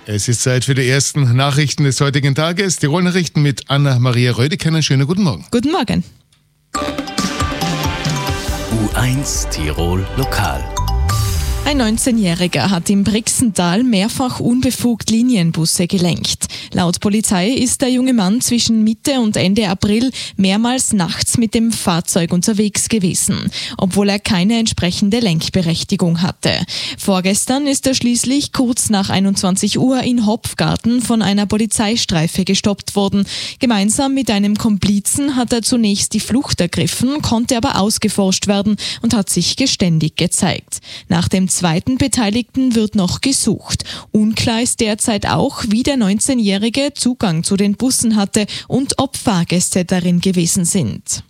Es ist Zeit für die ersten Nachrichten des heutigen Tages. Tirol-Nachrichten mit Anna-Maria Rödekenner. Schönen guten Morgen. Guten Morgen. U1 Tirol Lokal. Ein 19-Jähriger hat im Brixental mehrfach unbefugt Linienbusse gelenkt. Laut Polizei ist der junge Mann zwischen Mitte und Ende April mehrmals nachts mit dem Fahrzeug unterwegs gewesen, obwohl er keine entsprechende Lenkberechtigung hatte. Vorgestern ist er schließlich kurz nach 21 Uhr in Hopfgarten von einer Polizeistreife gestoppt worden. Gemeinsam mit einem Komplizen hat er zunächst die Flucht ergriffen, konnte aber ausgeforscht werden und hat sich geständig gezeigt. Nach dem zweiten Beteiligten wird noch gesucht. Unklar ist derzeit auch, wie der 19-Jährige Zugang zu den Bussen hatte und ob Fahrgäste darin gewesen sind.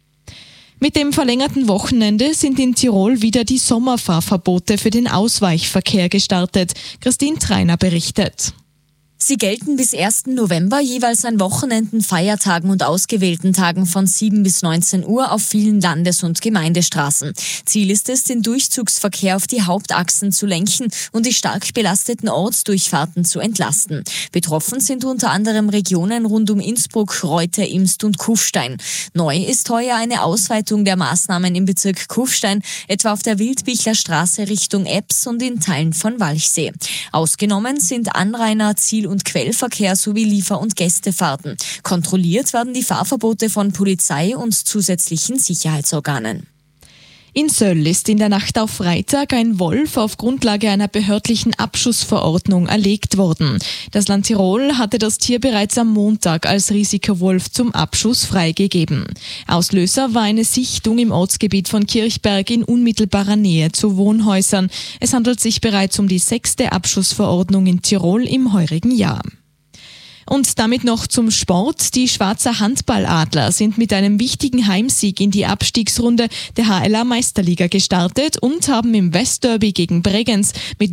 Mit dem verlängerten Wochenende sind in Tirol wieder die Sommerfahrverbote für den Ausweichverkehr gestartet. Christine Treiner berichtet. Sie gelten bis 1. November jeweils an Wochenenden, Feiertagen und ausgewählten Tagen von 7 bis 19 Uhr auf vielen Landes- und Gemeindestraßen. Ziel ist es, den Durchzugsverkehr auf die Hauptachsen zu lenken und die stark belasteten Ortsdurchfahrten zu entlasten. Betroffen sind unter anderem Regionen rund um Innsbruck, Reutte, Imst und Kufstein. Neu ist heuer eine Ausweitung der Maßnahmen im Bezirk Kufstein, etwa auf der Wildbichler Straße Richtung Ebbs und in Teilen von Walchsee. Ausgenommen sind Anrainer, Ziel- und Quellverkehr sowie Liefer- und Gästefahrten. Kontrolliert werden die Fahrverbote von Polizei und zusätzlichen Sicherheitsorganen. In Söll ist in der Nacht auf Freitag ein Wolf auf Grundlage einer behördlichen Abschussverordnung erlegt worden. Das Land Tirol hatte das Tier bereits am Montag als Risikowolf zum Abschuss freigegeben. Auslöser war eine Sichtung im Ortsgebiet von Kirchberg in unmittelbarer Nähe zu Wohnhäusern. Es handelt sich bereits um die 6. Abschussverordnung in Tirol im heurigen Jahr. Und damit noch zum Sport. Die Schwarzer Handballadler sind mit einem wichtigen Heimsieg in die Abstiegsrunde der HLA Meisterliga gestartet und haben im Westderby gegen Bregenz mit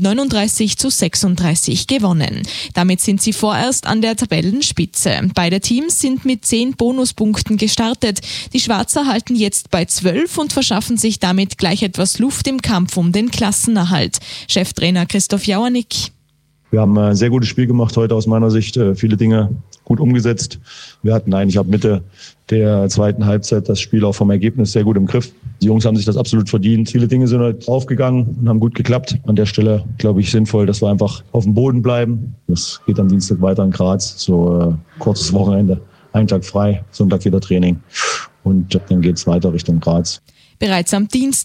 39:36 gewonnen. Damit sind sie vorerst an der Tabellenspitze. Beide Teams sind mit 10 Bonuspunkten gestartet. Die Schwarzer halten jetzt bei 12 und verschaffen sich damit gleich etwas Luft im Kampf um den Klassenerhalt. Cheftrainer Christoph Jauernick. Wir haben ein sehr gutes Spiel gemacht heute aus meiner Sicht, viele Dinge gut umgesetzt. Wir hatten eigentlich ab Mitte der zweiten Halbzeit das Spiel auch vom Ergebnis sehr gut im Griff. Die Jungs haben sich das absolut verdient. Viele Dinge sind heute aufgegangen und haben gut geklappt. An der Stelle glaube ich sinnvoll, dass wir einfach auf dem Boden bleiben. Das geht am Dienstag weiter in Graz, so kurzes Wochenende, einen Tag frei, Sonntag wieder Training und dann geht es weiter Richtung Graz. Bereits am Dienstag